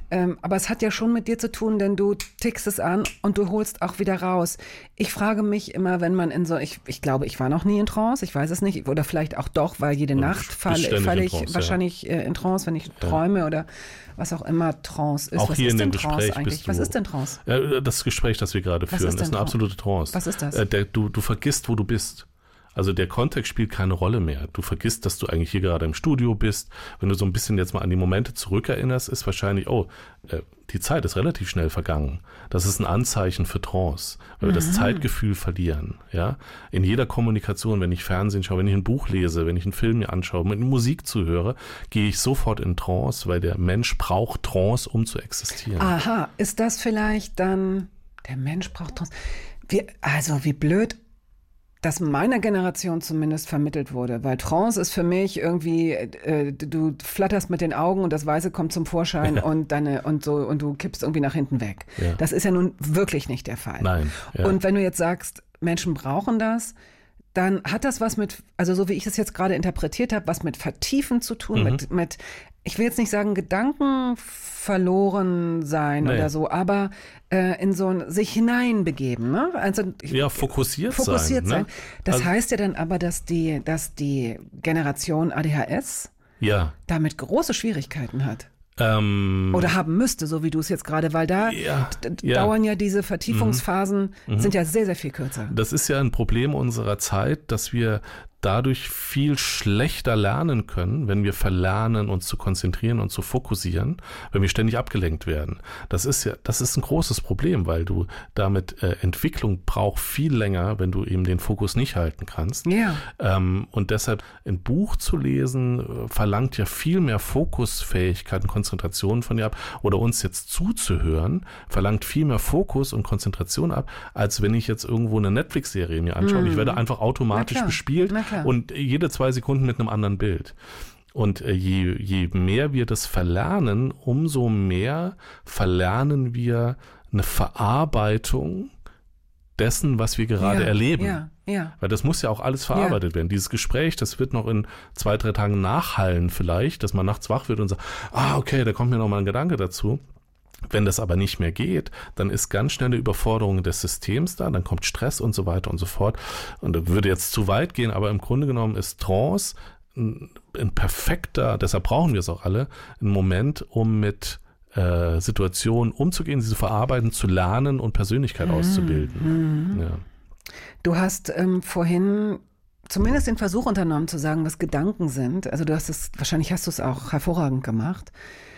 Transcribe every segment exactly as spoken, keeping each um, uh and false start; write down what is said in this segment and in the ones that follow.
Ähm, aber es hat ja schon mit dir zu tun, denn du tickst es an und du holst auch wieder raus. Ich frage mich immer, wenn man in so, ich, ich glaube, ich war noch nie in Trance, ich weiß es nicht, oder vielleicht auch doch, weil jede Und Nacht falle, falle ich Trance, wahrscheinlich ja. äh, in Trance, wenn ich ja. träume oder was auch immer Trance ist. Auch was hier ist in denn dem Trance Gespräch eigentlich? bist du, Was ist denn Trance? Äh, das Gespräch, das wir gerade führen, ist, ist eine Trance? absolute Trance. Was ist das? Äh, der, du, du vergisst, wo du bist. Also der Kontext spielt keine Rolle mehr. Du vergisst, dass du eigentlich hier gerade im Studio bist. Wenn du so ein bisschen jetzt mal an die Momente zurückerinnerst, ist wahrscheinlich, oh, äh, die Zeit ist relativ schnell vergangen. Das ist ein Anzeichen für Trance, weil wir das Zeitgefühl verlieren. Ja, in jeder Kommunikation, wenn ich Fernsehen schaue, wenn ich ein Buch lese, wenn ich einen Film mir anschaue, mit Musik zuhöre, gehe ich sofort in Trance, weil der Mensch braucht Trance, um zu existieren. Aha, ist das vielleicht dann, der Mensch braucht Trance. Wie, also wie blöd, dass meiner Generation zumindest vermittelt wurde, weil Trance ist für mich irgendwie, äh, du flatterst mit den Augen und das Weiße kommt zum Vorschein Ja. und deine und so und du kippst irgendwie nach hinten weg. Ja. Das ist ja nun wirklich nicht der Fall. Nein. Ja. Und wenn du jetzt sagst, Menschen brauchen das, dann hat das was mit, also so wie ich es jetzt gerade interpretiert habe, was mit Vertiefen zu tun, Mhm. mit, mit, ich will jetzt nicht sagen Gedanken verloren sein Nee. oder so, aber äh, in so ein sich hineinbegeben, ne? Also ich, Ja, fokussiert, fokussiert sein. sein. Ne? Das Also- heißt ja dann aber, dass die, dass die Generation A D H S Ja. damit große Schwierigkeiten hat. Ähm, Oder haben müsste, so wie du es jetzt gerade, weil da Ja, d- d- ja. dauern ja diese Vertiefungsphasen, sind ja sehr, sehr viel kürzer. Das ist ja ein Problem unserer Zeit, dass wir dadurch viel schlechter lernen können, wenn wir verlernen, uns zu konzentrieren und zu fokussieren, wenn wir ständig abgelenkt werden. Das ist ja, das ist ein großes Problem, weil du damit äh, Entwicklung braucht viel länger, wenn du eben den Fokus nicht halten kannst. Ja. Ähm, und deshalb ein Buch zu lesen, äh, verlangt ja viel mehr Fokusfähigkeit und Konzentration von dir ab. Oder uns jetzt zuzuhören, verlangt viel mehr Fokus und Konzentration ab, als wenn ich jetzt irgendwo eine Netflix-Serie mir anschaue. Ich werde einfach automatisch Na klar, bespielt na klar. und jede zwei Sekunden mit einem anderen Bild. Und äh, je, je mehr wir das verlernen, umso mehr verlernen wir eine Verarbeitung dessen, was wir gerade ja, erleben. Ja, ja. Weil das muss ja auch alles verarbeitet werden. Dieses Gespräch, das wird noch in zwei, drei Tagen nachhallen vielleicht, dass man nachts wach wird und sagt, ah, okay, da kommt mir noch mal ein Gedanke dazu. Wenn das aber nicht mehr geht, dann ist ganz schnell eine Überforderung des Systems da, dann kommt Stress und so weiter und so fort. Und das würde jetzt zu weit gehen, aber im Grunde genommen ist Trance ein, ein perfekter, deshalb brauchen wir es auch alle, ein Moment, um mit äh, Situationen umzugehen, sie zu verarbeiten, zu lernen und Persönlichkeit Mhm. auszubilden. Mhm. Ja. Du hast ähm, vorhin zumindest den Versuch unternommen zu sagen, was Gedanken sind. Also du hast es, wahrscheinlich hast du es auch hervorragend gemacht.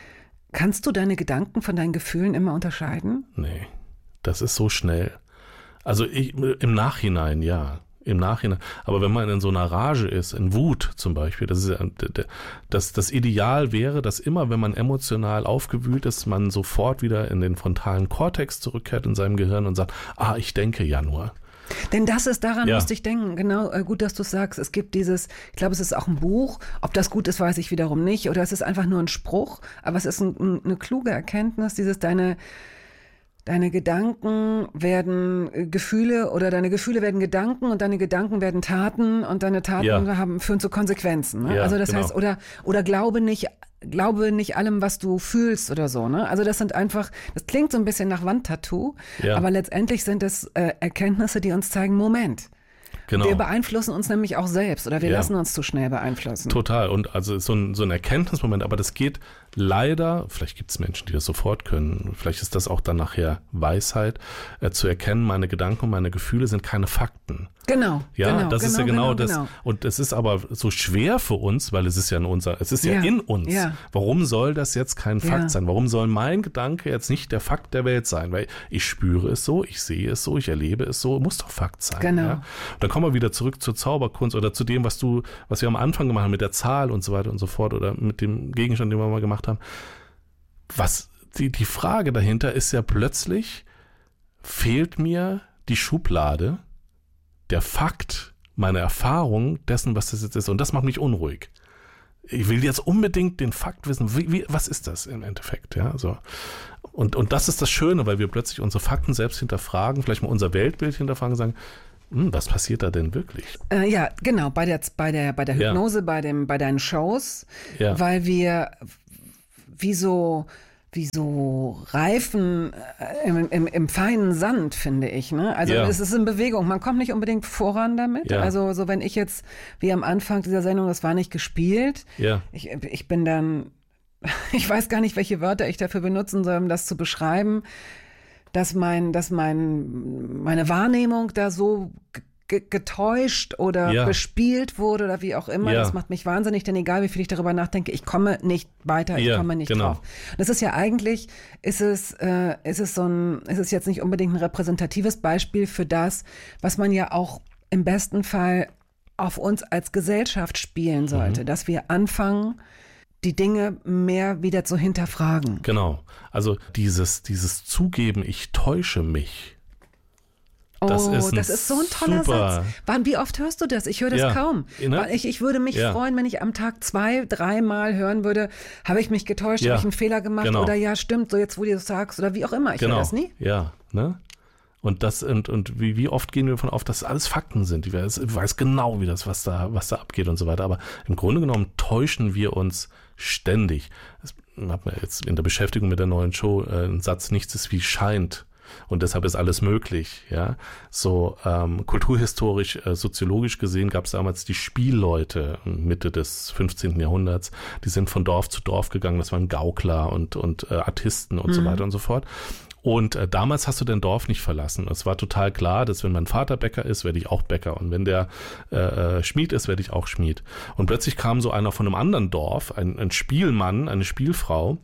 Kannst du deine Gedanken von deinen Gefühlen immer unterscheiden? Nee, das ist so schnell. Also ich, im Nachhinein, ja, im Nachhinein. Aber wenn man in so einer Rage ist, in Wut zum Beispiel, das ist ja, das, das Ideal wäre, dass immer, wenn man emotional aufgewühlt ist, man sofort wieder in den frontalen Kortex zurückkehrt in seinem Gehirn und sagt, ah, ich denke ja nur. Denn das ist, daran Ja. musste ich denken, genau, äh, gut, dass du es sagst. Es gibt dieses, ich glaube, es ist auch ein Buch. Ob das gut ist, weiß ich wiederum nicht. Oder es ist einfach nur ein Spruch. Aber es ist ein, ein, eine kluge Erkenntnis, dieses deine, deine Gedanken werden äh, Gefühle oder deine Gefühle werden Gedanken und deine Gedanken werden Taten und deine Taten Ja. haben, führen zu Konsequenzen. Ne? Ja, also das genau. heißt, oder, oder glaube nicht, glaube nicht allem, was du fühlst oder so. Ne? Also das sind einfach, das klingt so ein bisschen nach Wandtattoo, Ja. aber letztendlich sind es äh, Erkenntnisse, die uns zeigen, Moment. Genau. Wir beeinflussen uns nämlich auch selbst oder wir Ja. lassen uns zu schnell beeinflussen. Total. Und also so ein, so ein Erkenntnismoment, aber das geht leider, vielleicht gibt es Menschen, die das sofort können, vielleicht ist das auch dann nachher Weisheit, äh, zu erkennen, meine Gedanken und meine Gefühle sind keine Fakten. Genau. Ja, genau, das genau, ist ja genau, genau das. Genau. Und es ist aber so schwer für uns, weil es ist ja in unser, es ist ja, Ja, in uns. ja. Warum soll das jetzt kein Ja. Fakt sein? Warum soll mein Gedanke jetzt nicht der Fakt der Welt sein? Weil ich spüre es so, ich sehe es so, ich erlebe es so, muss doch Fakt sein. Genau. Ja? Dann kommen wir wieder zurück zur Zauberkunst oder zu dem, was du, was wir am Anfang gemacht haben mit der Zahl und so weiter und so fort oder mit dem Gegenstand, den wir mal gemacht haben. Was die, die Frage dahinter ist ja plötzlich, fehlt mir die Schublade, der Fakt, meine Erfahrung dessen, was das jetzt ist. Und das macht mich unruhig. Ich will jetzt unbedingt den Fakt wissen, wie, wie, was ist das im Endeffekt? Ja, so. Und, und das ist das Schöne, weil wir plötzlich unsere Fakten selbst hinterfragen, vielleicht mal unser Weltbild hinterfragen und sagen, hm, was passiert da denn wirklich? Äh, ja, genau, bei der, bei der, bei der Hypnose, Ja. bei dem, bei deinen Shows, Ja. weil wir wie so wie so Reifen äh, im, im, im feinen Sand, finde ich. Ne? Also Ja. es ist in Bewegung. Man kommt nicht unbedingt voran damit. Ja. Also so wenn ich jetzt, wie am Anfang dieser Sendung, das war nicht gespielt. Ja. Ich, ich bin dann, ich weiß gar nicht, welche Wörter ich dafür benutzen soll, um das zu beschreiben, dass mein, dass mein, meine Wahrnehmung da so ge- getäuscht oder Ja. bespielt wurde oder wie auch immer. Ja. Das macht mich wahnsinnig, denn egal wie viel ich darüber nachdenke, ich komme nicht weiter, ich Ja, komme nicht genau. drauf. Das ist ja eigentlich, ist es, äh, ist es so ein, ist es jetzt nicht unbedingt ein repräsentatives Beispiel für das, was man ja auch im besten Fall auf uns als Gesellschaft spielen sollte, Mhm. dass wir anfangen, die Dinge mehr wieder zu hinterfragen. Genau. Also dieses, dieses Zugeben, ich täusche mich. Das oh, ist ein das ist so ein toller super- Satz. Wann, wie oft hörst du das? Ich höre das Ja, kaum. ne? Weil Ich, ich würde mich Ja. freuen, wenn ich am Tag zwei, dreimal hören würde, habe ich mich getäuscht, Ja, habe ich einen Fehler gemacht genau. oder ja, stimmt, so jetzt, wo du das sagst oder wie auch immer. Ich Genau. höre das nie. Ja, ne? Und das und, und wie, wie oft gehen wir davon auf, dass alles Fakten sind. Ich weiß, ich weiß genau, wie das, was da, was da abgeht und so weiter. Aber im Grunde genommen täuschen wir uns ständig. Das hat man jetzt in der Beschäftigung mit der neuen Show äh, einen Satz, nichts ist wie scheint. Und deshalb ist alles möglich, ja. So ähm, kulturhistorisch, äh, soziologisch gesehen gab es damals die Spielleute Mitte des fünfzehnten Jahrhunderts. Die sind von Dorf zu Dorf gegangen. Das waren Gaukler und und äh, Artisten und so weiter und so fort. Und äh, damals hast du dein Dorf nicht verlassen. Es war total klar, dass wenn mein Vater Bäcker ist, werde ich auch Bäcker. Und wenn der äh, äh, Schmied ist, werde ich auch Schmied. Und plötzlich kam so einer von einem anderen Dorf, ein, ein Spielmann, eine Spielfrau.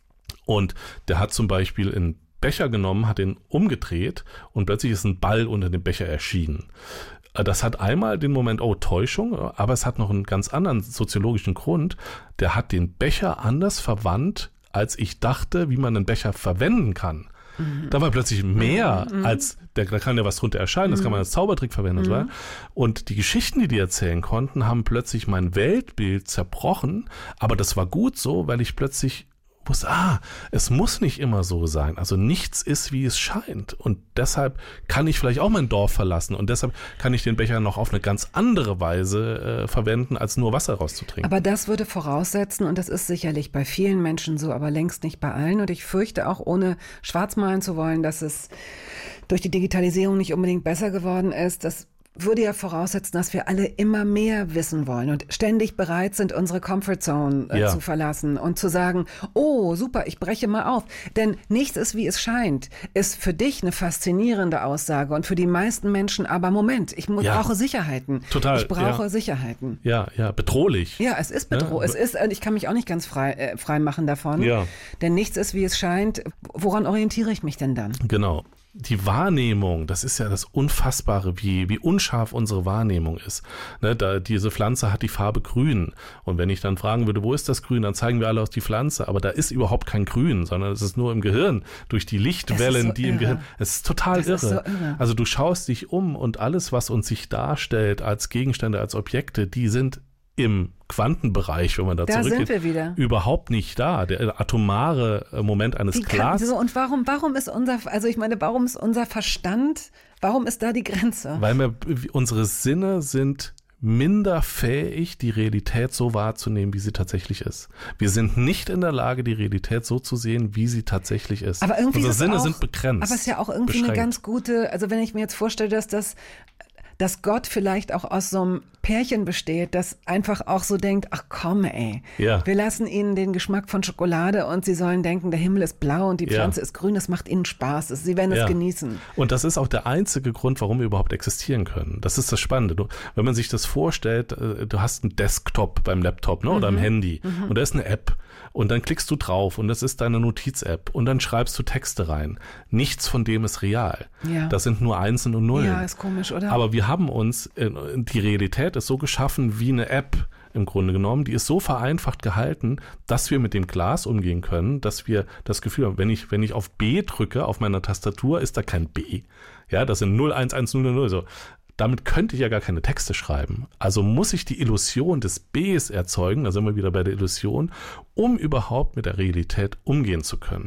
Und der hat zum Beispiel einen Becher genommen, hat den umgedreht und plötzlich ist ein Ball unter dem Becher erschienen. Äh, Das hat einmal den Moment, oh, Täuschung, aber es hat noch einen ganz anderen soziologischen Grund. Der hat den Becher anders verwandt, als ich dachte, wie man einen Becher verwenden kann. Mhm. Da war plötzlich mehr mhm. als, da kann ja was drunter erscheinen, das kann man als Zaubertrick verwenden. Mhm. Und die Geschichten, die die erzählen konnten, haben plötzlich mein Weltbild zerbrochen, aber das war gut so, weil ich plötzlich wusste, ah, es muss nicht immer so sein. Also nichts ist, wie es scheint. Und deshalb kann ich vielleicht auch mein Dorf verlassen. Und deshalb kann ich den Becher noch auf eine ganz andere Weise äh, verwenden, als nur Wasser rauszutrinken. Aber das würde voraussetzen, und das ist sicherlich bei vielen Menschen so, aber längst nicht bei allen. Und ich fürchte auch, ohne schwarzmalen zu wollen, dass es durch die Digitalisierung nicht unbedingt besser geworden ist, dass würde ja voraussetzen, dass wir alle immer mehr wissen wollen und ständig bereit sind, unsere Comfortzone äh, Ja. zu verlassen und zu sagen, oh, super, ich breche mal auf. Denn nichts ist, wie es scheint, ist für dich eine faszinierende Aussage und für die meisten Menschen aber, Moment, ich mu- Ja. brauche Sicherheiten. Total, Ich brauche ja. Sicherheiten. Ja, ja, bedrohlich. Ja, es ist bedrohlich. Ja. Es ist, äh, ich kann mich auch nicht ganz frei, äh, frei machen davon. Ja. Denn nichts ist, wie es scheint. Woran orientiere ich mich denn dann? Genau. Die Wahrnehmung, das ist ja das Unfassbare, wie, wie unscharf unsere Wahrnehmung ist. Ne, da, diese Pflanze hat die Farbe grün. Und wenn ich dann fragen würde, wo ist das Grün, dann zeigen wir alle auf die Pflanze. Aber da ist überhaupt kein Grün, sondern es ist nur im Gehirn, durch die Lichtwellen, so die im irre. Gehirn. Es ist total Das irre. ist so irre. Also du schaust dich um und alles, was uns sich darstellt als Gegenstände, als Objekte, die sind im Quantenbereich, wenn man da, Da zurückgeht, sind wir wieder. überhaupt nicht da. Der atomare Moment eines Die kann, Glas. so, und warum, warum ist unser, also ich meine, warum ist unser Verstand, warum ist da die Grenze? Weil wir, unsere Sinne sind minder fähig, die Realität so wahrzunehmen, wie sie tatsächlich ist. Wir sind nicht in der Lage, die Realität so zu sehen, wie sie tatsächlich ist. Aber irgendwie Unsere ist es Sinne auch, sind begrenzt. Aber es ist ja auch irgendwie beschränkt. eine ganz gute, also wenn ich mir jetzt vorstelle, dass das, dass Gott vielleicht auch aus so einem Pärchen besteht, das einfach auch so denkt, ach komm ey, Ja. wir lassen ihnen den Geschmack von Schokolade und sie sollen denken, der Himmel ist blau und die Ja. Pflanze ist grün, das macht ihnen Spaß, sie werden es Ja. genießen. Und das ist auch der einzige Grund, warum wir überhaupt existieren können. Das ist das Spannende. Du, wenn man sich das vorstellt, äh, du hast einen Desktop beim Laptop, ne, oder am Handy und da ist eine App und dann klickst du drauf und das ist deine Notiz-App und dann schreibst du Texte rein. Nichts von dem ist real. Ja. Das sind nur Einsen und Nullen. Ja, ist komisch, oder? Aber wir haben uns, äh, die Realität ist so geschaffen wie eine App im Grunde genommen, die ist so vereinfacht gehalten, dass wir mit dem Glas umgehen können, dass wir das Gefühl haben, wenn ich, wenn ich auf B drücke auf meiner Tastatur, ist da kein B. Ja, das sind null eins eins null null null, so. Damit könnte ich ja gar keine Texte schreiben. Also muss ich die Illusion des Bs erzeugen, da sind wir wieder bei der Illusion, um überhaupt mit der Realität umgehen zu können.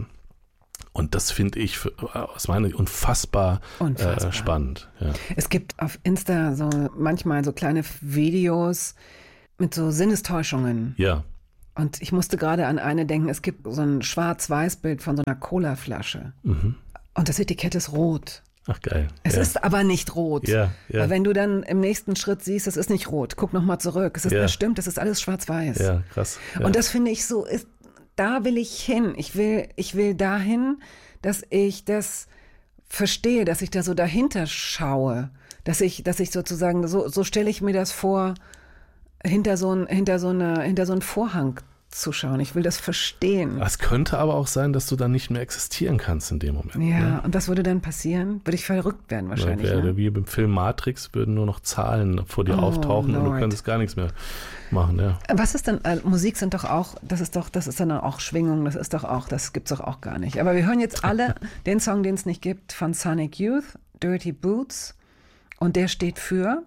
Und das finde ich für, aus meiner Sicht unfassbar, Unfassbar. Äh, spannend. Ja. Es gibt auf Insta so manchmal so kleine Videos mit so Sinnestäuschungen. Ja. Und ich musste gerade an eine denken, es gibt so ein Schwarz-Weiß-Bild von so einer Colaflasche. Mhm. Und das Etikett ist rot. Ach geil. Es ja. ist aber nicht rot. Ja, ja. Weil wenn du dann im nächsten Schritt siehst, es ist nicht rot, guck nochmal zurück. Es ist Ja. das stimmt, es ist alles schwarz-weiß. Ja, krass. Ja. Und das finde ich so, ist, da will ich hin. Ich will, ich will dahin, dass ich das verstehe, dass ich da so dahinter schaue. Dass ich, dass ich sozusagen, so, so stelle ich mir das vor, hinter so ein, hinter so eine, hinter so einen Vorhang zu schauen. Ich will das verstehen. Es könnte aber auch sein, dass du dann nicht mehr existieren kannst in dem Moment. Ja, ne? und was würde dann passieren? Würde ich verrückt werden wahrscheinlich. Wäre, Ne? Wie beim Film Matrix würden nur noch Zahlen vor dir Oh, auftauchen und du Lord. könntest gar nichts mehr machen. Ja. Was ist denn, äh, Musik sind doch auch, das ist doch, das ist dann auch Schwingung, das ist doch auch, das gibt's doch auch gar nicht. Aber wir hören jetzt alle den Song, den es nicht gibt, von Sonic Youth, Dirty Boots. Und der steht für?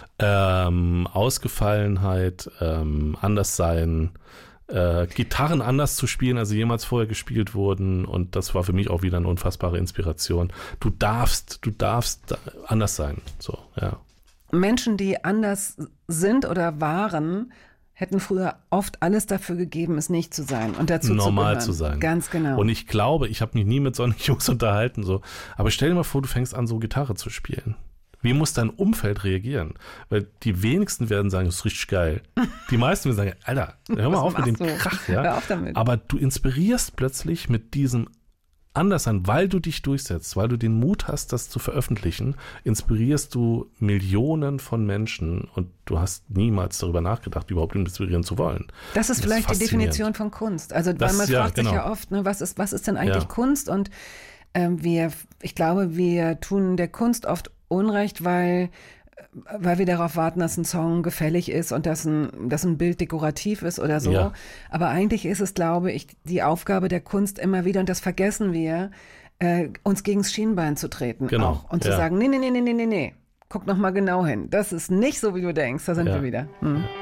Ähm, Ausgefallenheit, ähm, Anderssein, äh, Gitarren anders zu spielen, als sie jemals vorher gespielt wurden. Und das war für mich auch wieder eine unfassbare Inspiration. Du darfst, du darfst anders sein. So, ja. Menschen, die anders sind oder waren, hätten früher oft alles dafür gegeben, es nicht zu sein und dazu normal zu, zu sein. Ganz genau. Und ich glaube, ich habe mich nie mit solchen Jungs unterhalten. So. Aber stell dir mal vor, du fängst an, so Gitarre zu spielen. Wie muss dein Umfeld reagieren? Weil die wenigsten werden sagen, das ist richtig geil. Die meisten werden sagen, Alter, hör mal Was auf mit dem machst du? Krach. Ja? Hör auf damit. Aber du inspirierst plötzlich mit diesem Anderssein, weil du dich durchsetzt, weil du den Mut hast, das zu veröffentlichen, inspirierst du Millionen von Menschen und du hast niemals darüber nachgedacht, überhaupt inspirieren zu wollen. Das ist Das vielleicht ist die Definition von Kunst. Also Das- weil man ja, fragt sich genau. ja oft, ne, was ist, was ist denn eigentlich Ja. Kunst? Und ähm, wir, ich glaube, wir tun der Kunst oft Unrecht, weil weil wir darauf warten, dass ein Song gefällig ist und dass ein, dass ein Bild dekorativ ist oder so. Ja. Aber eigentlich ist es, glaube ich, die Aufgabe der Kunst immer wieder, und das vergessen wir, äh, uns gegens Schienbein zu treten. Genau, Auch, und zu ja. sagen, nee, nee, nee, nee, nee, nee, guck noch mal genau hin. Das ist nicht so, wie du denkst. Da sind Ja. wir wieder. Hm.